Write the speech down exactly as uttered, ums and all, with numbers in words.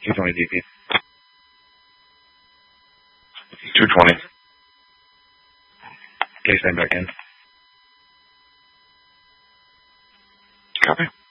two twenty D P. two twenty. Okay, stand back in. Copy.